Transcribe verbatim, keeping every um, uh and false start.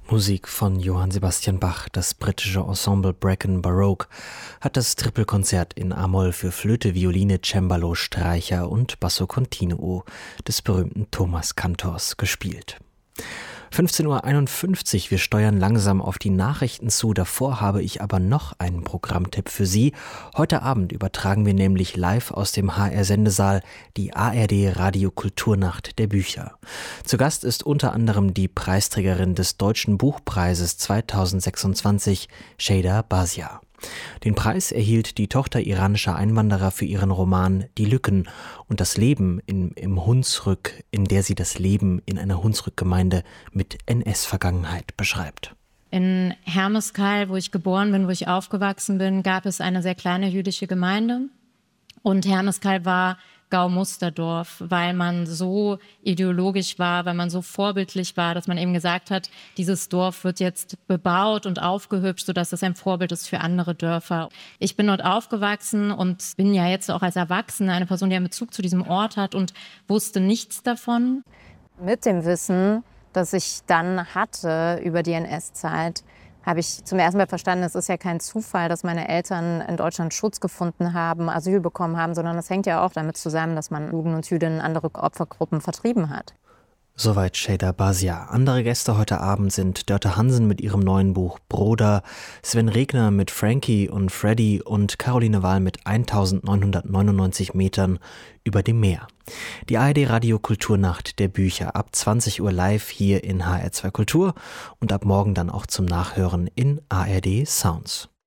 Musik von Johann Sebastian Bach. Das britische Ensemble Brecon Baroque hat das Trippelkonzert in A-Moll für Flöte, Violine, Cembalo, Streicher und Basso Continuo des berühmten Thomas-Kantors gespielt. fünfzehn Uhr einundfünfzig, wir steuern langsam auf die Nachrichten zu. Davor habe ich aber noch einen Programmtipp für Sie. Heute Abend übertragen wir nämlich live aus dem H R-Sendesaal die A R D-Radio-Kulturnacht der Bücher. Zu Gast ist unter anderem die Preisträgerin des Deutschen Buchpreises zweitausendsechsundzwanzig, Sheyda Bazia. Den Preis erhielt die Tochter iranischer Einwanderer für ihren Roman Die Lücken und das Leben in, im Hunsrück, in der sie das Leben in einer Hunsrück-Gemeinde mit N S-Vergangenheit beschreibt. In Hermeskeil, wo ich geboren bin, wo ich aufgewachsen bin, gab es eine sehr kleine jüdische Gemeinde. Und Hermeskeil war Gaumusterdorf, weil man so ideologisch war, weil man so vorbildlich war, dass man eben gesagt hat, dieses Dorf wird jetzt bebaut und aufgehübscht, sodass es ein Vorbild ist für andere Dörfer. Ich bin dort aufgewachsen und bin ja jetzt auch als Erwachsene eine Person, die einen Bezug zu diesem Ort hat und wusste nichts davon. Mit dem Wissen, das ich dann hatte über die N S-Zeit, habe ich zum ersten Mal verstanden, es ist ja kein Zufall, dass meine Eltern in Deutschland Schutz gefunden haben, Asyl bekommen haben, sondern es hängt ja auch damit zusammen, dass man Juden und Jüdinnen andere Opfergruppen vertrieben hat. Soweit Sheyda Bazia. Andere Gäste heute Abend sind Dörte Hansen mit ihrem neuen Buch Broder, Sven Regner mit Frankie und Freddy und Caroline Wahl mit eintausendneunhundertneunundneunzig Metern über dem Meer. Die A R D-Radio-Kulturnacht der Bücher ab zwanzig Uhr live hier in H R zwei Kultur und ab morgen dann auch zum Nachhören in A R D Sounds.